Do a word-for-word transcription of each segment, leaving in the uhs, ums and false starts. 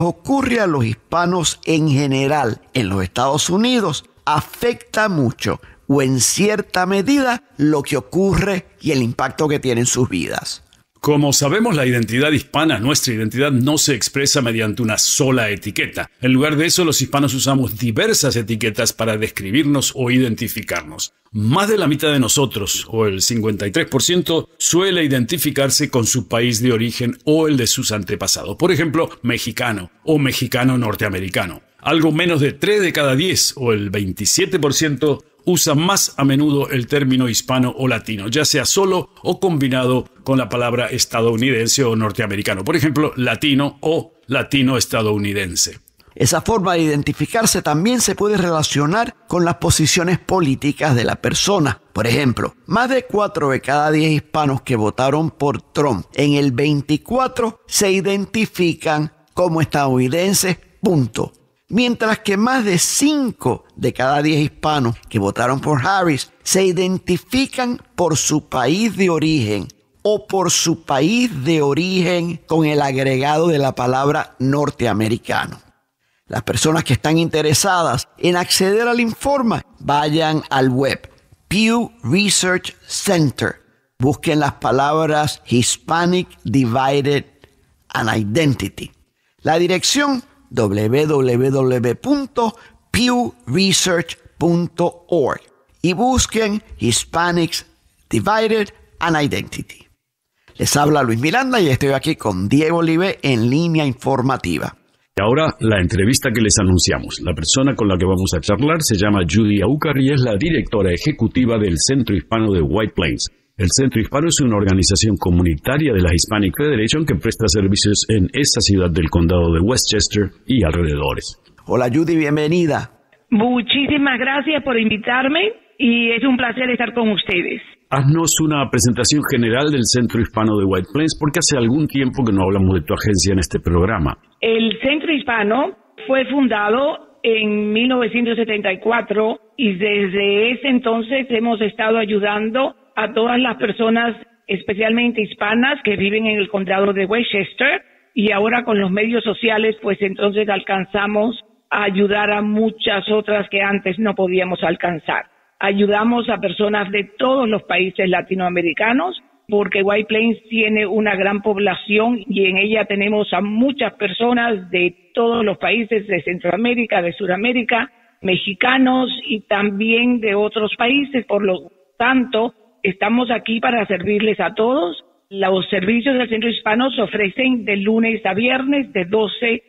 ocurre a los hispanos en general en los Estados Unidos afecta mucho o en cierta medida lo que ocurre y el impacto que tiene en sus vidas. Como sabemos, la identidad hispana, nuestra identidad, no se expresa mediante una sola etiqueta. En lugar de eso, los hispanos usamos diversas etiquetas para describirnos o identificarnos. Más de la mitad de nosotros, o el cincuenta y tres por ciento, suele identificarse con su país de origen o el de sus antepasados. Por ejemplo, mexicano o mexicano norteamericano. Algo menos de tres de cada diez, o el veintisiete por ciento, usa más a menudo el término hispano o latino, ya sea solo o combinado con la palabra estadounidense o norteamericano. Por ejemplo, latino o latino-estadounidense. Esa forma de identificarse también se puede relacionar con las posiciones políticas de la persona. Por ejemplo, más de cuatro de cada diez hispanos que votaron por Trump en el veinticuatro se identifican como estadounidenses, punto. Mientras que más de cinco de cada diez hispanos que votaron por Harris se identifican por su país de origen o por su país de origen con el agregado de la palabra norteamericano. Las personas que están interesadas en acceder al informe, vayan al web Pew Research Center. Busquen las palabras Hispanic Divided and Identity. La dirección doble u doble u doble u punto pew research punto org y busquen Hispanics Divided and Identity. Les habla Luis Miranda y estoy aquí con Diego Olivé en Línea Informativa. Y ahora la entrevista que les anunciamos. La persona con la que vamos a charlar se llama Judy Aucar y es la directora ejecutiva del Centro Hispano de White Plains. El Centro Hispano es una organización comunitaria de la Hispanic Federation que presta servicios en esa ciudad del condado de Westchester y alrededores. Hola Judy, bienvenida. Muchísimas gracias por invitarme y es un placer estar con ustedes. Haznos una presentación general del Centro Hispano de White Plains porque hace algún tiempo que no hablamos de tu agencia en este programa. El Centro Hispano fue fundado en mil novecientos setenta y cuatro y desde ese entonces hemos estado ayudando a todas las personas, especialmente hispanas, que viven en el condado de Westchester, y ahora con los medios sociales, pues entonces alcanzamos a ayudar a muchas otras que antes no podíamos alcanzar. Ayudamos a personas de todos los países latinoamericanos, porque White Plains tiene una gran población y en ella tenemos a muchas personas de todos los países de Centroamérica, de Sudamérica, mexicanos y también de otros países. Por lo tanto, estamos aquí para servirles a todos. Los servicios del Centro Hispano se ofrecen de lunes a viernes de doce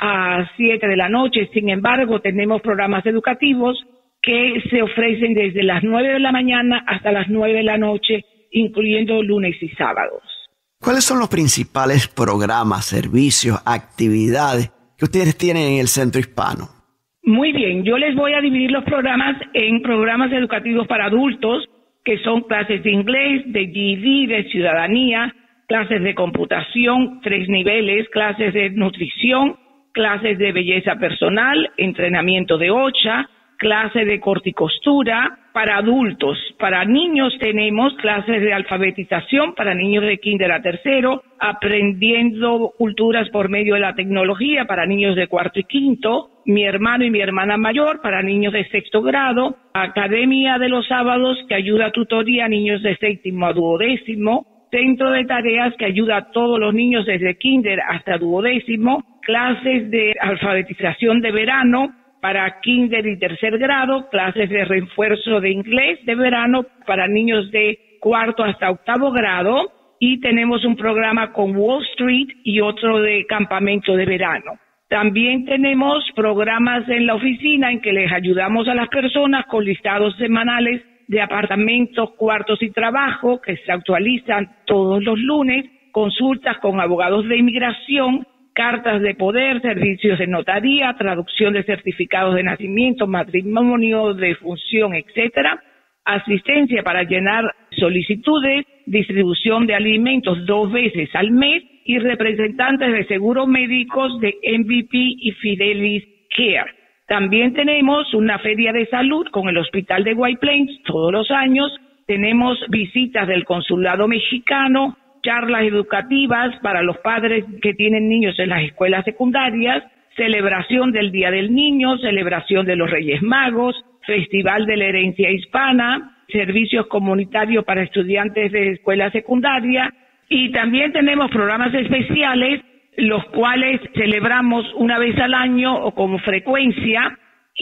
a siete de la noche. Sin embargo, tenemos programas educativos que se ofrecen desde las nueve de la mañana hasta las nueve de la noche, incluyendo lunes y sábados. ¿Cuáles son los principales programas, servicios, actividades que ustedes tienen en el Centro Hispano? Muy bien, yo les voy a dividir los programas en programas educativos para adultos, que son clases de inglés, de G E D, de ciudadanía, clases de computación, tres niveles, clases de nutrición, clases de belleza personal, entrenamiento de OCHA, clases de corte y costura. Para adultos, para niños tenemos clases de alfabetización para niños de kinder a tercero, aprendiendo culturas por medio de la tecnología para niños de cuarto y quinto, mi hermano y mi hermana mayor para niños de sexto grado, academia de los sábados que ayuda a tutoría a niños de séptimo a duodécimo, centro de tareas que ayuda a todos los niños desde kinder hasta duodécimo, clases de alfabetización de verano para kinder y tercer grado, clases de refuerzo de inglés de verano para niños de cuarto hasta octavo grado, y tenemos un programa con Wall Street y otro de campamento de verano. También tenemos programas en la oficina en que les ayudamos a las personas con listados semanales de apartamentos, cuartos y trabajo que se actualizan todos los lunes, consultas con abogados de inmigración, cartas de poder, servicios de notaría, traducción de certificados de nacimiento, matrimonio, defunción, etcétera, asistencia para llenar solicitudes, distribución de alimentos dos veces al mes y representantes de seguros médicos de M V P y Fidelis Care. También tenemos una feria de salud con el Hospital de White Plains todos los años. Tenemos visitas del consulado mexicano charlas educativas para los padres que tienen niños en las escuelas secundarias, celebración del Día del Niño, celebración de los Reyes Magos, Festival de la Herencia Hispana, servicios comunitarios para estudiantes de escuela secundaria, y también tenemos programas especiales, los cuales celebramos una vez al año o con frecuencia,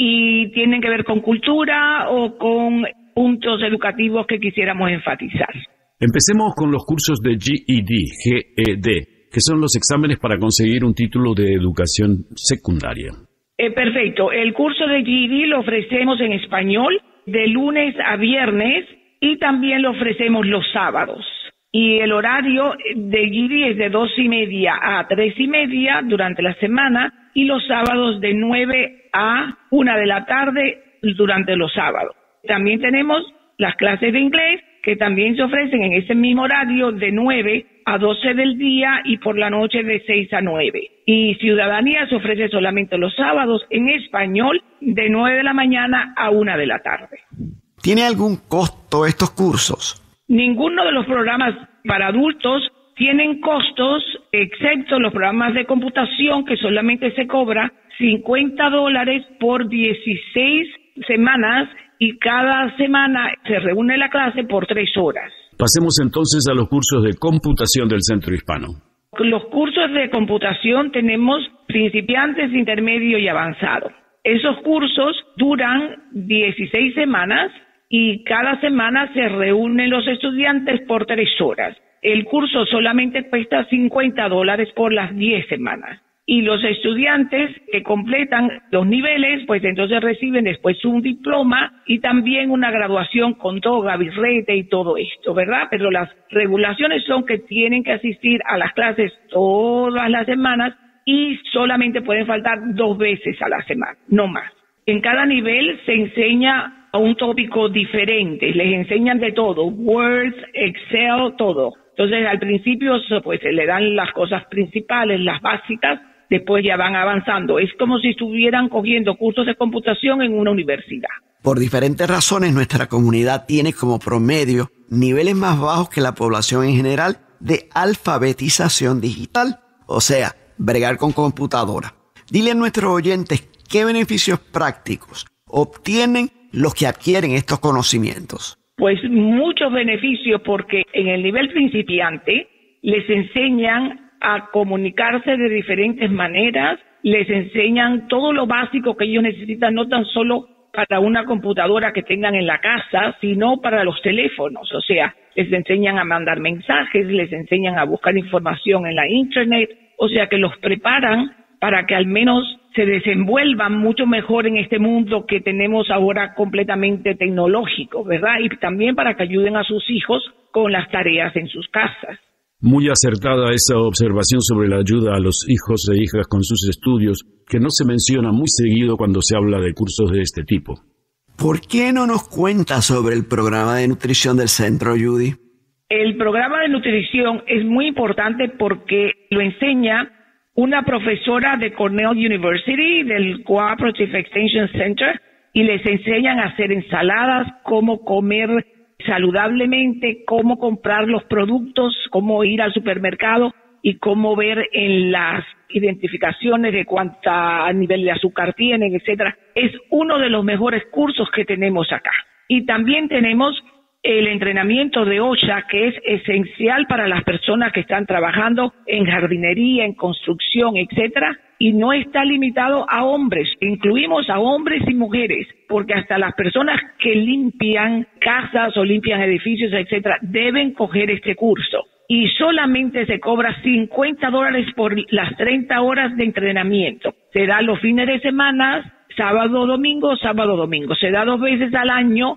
y tienen que ver con cultura o con puntos educativos que quisiéramos enfatizar. Empecemos con los cursos de G E D, G E D, que son los exámenes para conseguir un título de educación secundaria. Eh, perfecto. El curso de G E D lo ofrecemos en español de lunes a viernes y también lo ofrecemos los sábados. Y el horario de G E D es de dos y media a tres y media durante la semana y los sábados de nueve a una de la tarde durante los sábados. También tenemos las clases de inglés que también se ofrecen en ese mismo horario de nueve a doce del día y por la noche de seis a nueve. Y ciudadanía se ofrece solamente los sábados en español de nueve de la mañana a una de la tarde. ¿Tiene algún costo estos cursos? Ninguno de los programas para adultos tienen costos, excepto los programas de computación que solamente se cobra cincuenta dólares por dieciséis semanas y cada semana se reúne la clase por tres horas. Pasemos entonces a los cursos de computación del Centro Hispano. Los cursos de computación tenemos principiantes, intermedio y avanzado. Esos cursos duran dieciséis semanas y cada semana se reúnen los estudiantes por tres horas. El curso solamente cuesta cincuenta dólares por las diez semanas. Y los estudiantes que completan los niveles, pues entonces reciben después un diploma y también una graduación con toga, birrete y todo esto, ¿verdad? Pero las regulaciones son que tienen que asistir a las clases todas las semanas y solamente pueden faltar dos veces a la semana, no más. En cada nivel se enseña a un tópico diferente, les enseñan de todo, Word, Excel, todo. Entonces al principio pues se le dan las cosas principales, las básicas, después ya van avanzando. Es como si estuvieran cogiendo cursos de computación en una universidad. Por diferentes razones, nuestra comunidad tiene como promedio niveles más bajos que la población en general de alfabetización digital, o sea, bregar con computadora. Dile a nuestros oyentes qué beneficios prácticos obtienen los que adquieren estos conocimientos. Pues muchos beneficios, porque en el nivel principiante les enseñan a comunicarse de diferentes maneras, les enseñan todo lo básico que ellos necesitan, no tan solo para una computadora que tengan en la casa, sino para los teléfonos. O sea, les enseñan a mandar mensajes, les enseñan a buscar información en la internet, o sea que los preparan para que al menos se desenvuelvan mucho mejor en este mundo que tenemos ahora completamente tecnológico, ¿verdad? Y también para que ayuden a sus hijos con las tareas en sus casas. Muy acertada esa observación sobre la ayuda a los hijos e hijas con sus estudios, que no se menciona muy seguido cuando se habla de cursos de este tipo. ¿Por qué no nos cuenta sobre el programa de nutrición del centro, Judy? El programa de nutrición es muy importante porque lo enseña una profesora de Cornell University, del Cooperative Extension Center, y les enseñan a hacer ensaladas, cómo comer saludablemente, cómo comprar los productos, cómo ir al supermercado y cómo ver en las identificaciones de cuánta nivel de azúcar tienen, etcétera. Es uno de los mejores cursos que tenemos acá. Y también tenemos el entrenamiento de OSHA, que es esencial para las personas que están trabajando en jardinería, en construcción, etcétera, y no está limitado a hombres. Incluimos a hombres y mujeres, porque hasta las personas que limpian casas o limpian edificios, etcétera, deben coger este curso. Y solamente se cobra cincuenta dólares por las treinta horas de entrenamiento. Se da los fines de semana, sábado, domingo, sábado, domingo. Se da dos veces al año.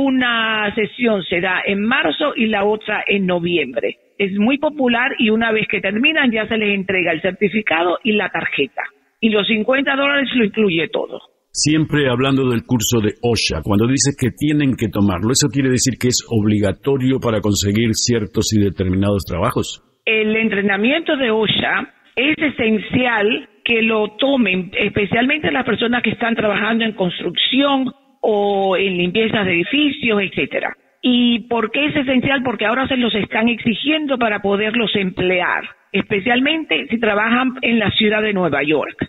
Una sesión se da en marzo y la otra en noviembre. Es muy popular y una vez que terminan ya se les entrega el certificado y la tarjeta. Y los cincuenta dólares lo incluye todo. Siempre hablando del curso de OSHA, cuando dice que tienen que tomarlo, ¿eso quiere decir que es obligatorio para conseguir ciertos y determinados trabajos? El entrenamiento de OSHA es esencial que lo tomen, especialmente las personas que están trabajando en construcción o en limpiezas de edificios, etcétera. ¿Y por qué es esencial? Porque ahora se los están exigiendo para poderlos emplear, especialmente si trabajan en la ciudad de Nueva York.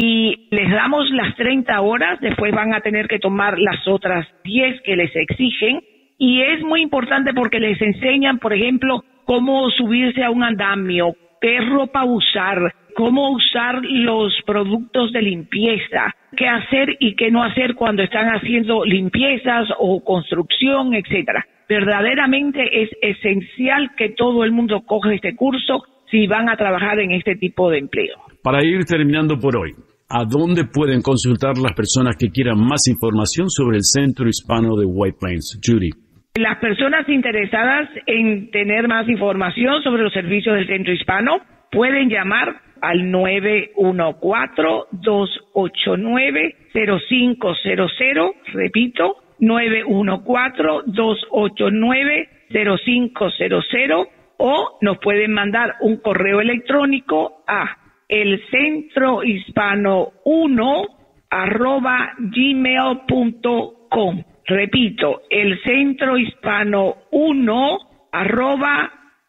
Y les damos las treinta horas, después van a tener que tomar las otras diez que les exigen. Y es muy importante porque les enseñan, por ejemplo, cómo subirse a un andamio, qué ropa usar, cómo usar los productos de limpieza, qué hacer y qué no hacer cuando están haciendo limpiezas o construcción, etcétera. Verdaderamente es esencial que todo el mundo coja este curso si van a trabajar en este tipo de empleo. Para ir terminando por hoy, ¿a dónde pueden consultar las personas que quieran más información sobre el Centro Hispano de White Plains? Judy. Las personas interesadas en tener más información sobre los servicios del Centro Hispano pueden llamar al nueve uno cuatro, dos ocho nueve, cero cinco cero cero, repito, nueve uno cuatro, dos ocho nueve, cero cinco cero cero, o nos pueden mandar un correo electrónico a el centro hispano uno arroba gmail punto com. Repito, el centro hispano uno arroba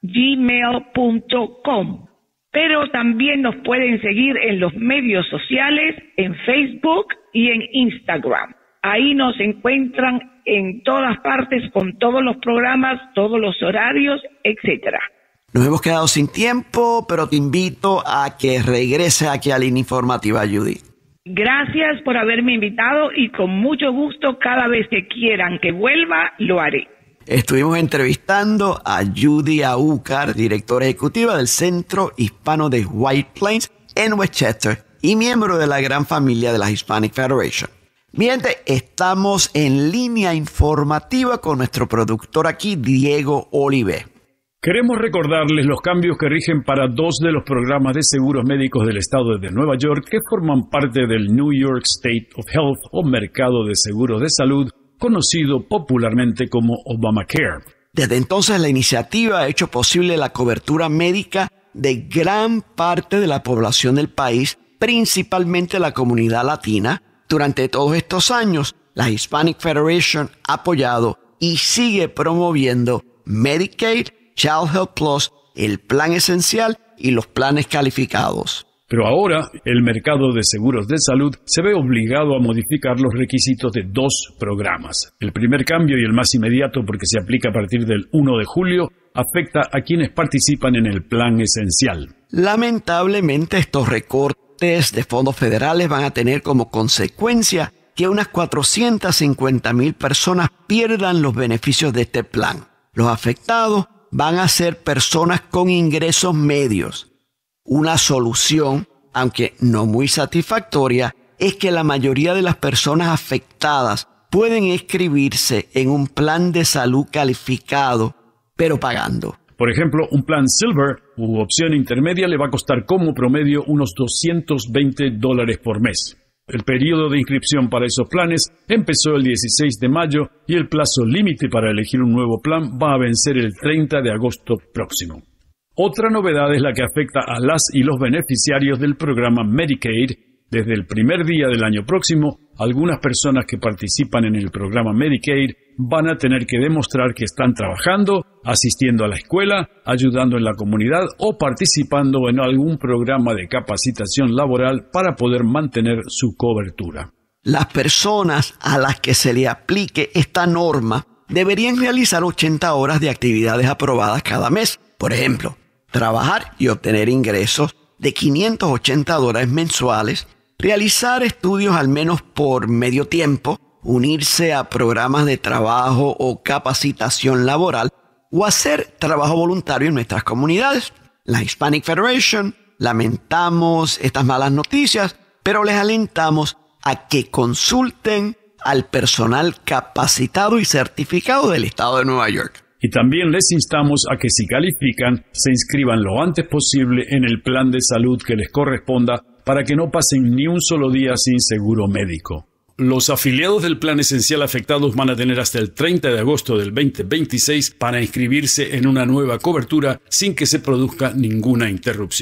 gmail punto com. Pero también nos pueden seguir en los medios sociales, en Facebook y en Instagram. Ahí nos encuentran en todas partes con todos los programas, todos los horarios, etcétera. Nos hemos quedado sin tiempo, pero te invito a que regrese aquí a Línea Informativa, Judy. Gracias por haberme invitado y con mucho gusto cada vez que quieran que vuelva, lo haré. Estuvimos entrevistando a Judy Aucar, directora ejecutiva del Centro Hispano de White Plains en Westchester y miembro de la gran familia de la Hispanic Federation. Mi gente, estamos en Línea Informativa con nuestro productor aquí, Diego Olive. Queremos recordarles los cambios que rigen para dos de los programas de seguros médicos del estado de Nueva York que forman parte del New York State of Health o Mercado de Seguros de Salud, conocido popularmente como Obamacare. Desde entonces la iniciativa ha hecho posible la cobertura médica de gran parte de la población del país, principalmente la comunidad latina. Durante todos estos años, la Hispanic Federation ha apoyado y sigue promoviendo Medicaid, Child Health Plus, el Plan Esencial y los planes calificados. Pero ahora, el mercado de seguros de salud se ve obligado a modificar los requisitos de dos programas. El primer cambio y el más inmediato, porque se aplica a partir del primero de julio, afecta a quienes participan en el Plan Esencial. Lamentablemente, estos recortes de fondos federales van a tener como consecuencia que unas cuatrocientas cincuenta mil personas pierdan los beneficios de este plan. Los afectados van a ser personas con ingresos medios. Una solución, aunque no muy satisfactoria, es que la mayoría de las personas afectadas pueden inscribirse en un plan de salud calificado, pero pagando. Por ejemplo, un plan Silver u opción intermedia le va a costar como promedio unos doscientos veinte dólares por mes. El periodo de inscripción para esos planes empezó el dieciséis de mayo y el plazo límite para elegir un nuevo plan va a vencer el treinta de agosto próximo. Otra novedad es la que afecta a las y los beneficiarios del programa Medicaid. Desde el primer día del año próximo, algunas personas que participan en el programa Medicaid van a tener que demostrar que están trabajando, asistiendo a la escuela, ayudando en la comunidad o participando en algún programa de capacitación laboral para poder mantener su cobertura. Las personas a las que se le aplique esta norma deberían realizar ochenta horas de actividades aprobadas cada mes. Por ejemplo, trabajar y obtener ingresos de quinientos ochenta dólares mensuales, realizar estudios al menos por medio tiempo, unirse a programas de trabajo o capacitación laboral o hacer trabajo voluntario en nuestras comunidades. La Hispanic Federation lamentamos estas malas noticias, pero les alentamos a que consulten al personal capacitado y certificado del estado de Nueva York. Y también les instamos a que si califican, se inscriban lo antes posible en el plan de salud que les corresponda para que no pasen ni un solo día sin seguro médico. Los afiliados del Plan Esencial afectados van a tener hasta el treinta de agosto del veinte veintiséis para inscribirse en una nueva cobertura sin que se produzca ninguna interrupción.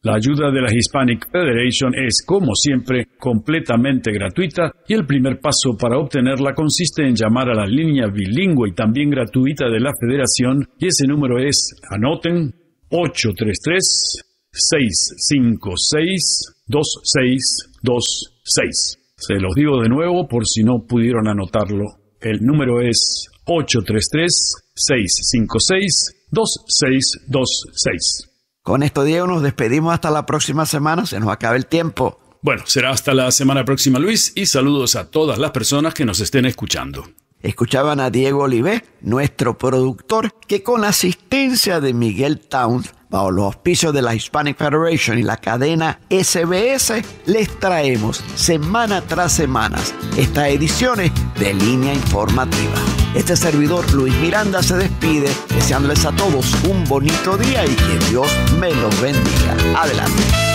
La ayuda de la Hispanic Federation es, como siempre, completamente gratuita y el primer paso para obtenerla consiste en llamar a la línea bilingüe y también gratuita de la Federación, y ese número es, anoten, ocho tres tres, seis cinco seis, dos seis dos seis. Se los digo de nuevo por si no pudieron anotarlo. El número es ocho tres tres, seis cinco seis, dos seis dos seis. Con esto, Diego, nos despedimos hasta la próxima semana. Se nos acaba el tiempo. Bueno, será hasta la semana próxima, Luis, y saludos a todas las personas que nos estén escuchando. Escuchaban a Diego Olivé, nuestro productor, que con asistencia de Miguel Towns, bajo los auspicios de la Hispanic Federation y la cadena S B S, les traemos semana tras semana estas ediciones de Línea Informativa. Este servidor, Luis Miranda, se despide deseándoles a todos un bonito día y que Dios me los bendiga. Adelante.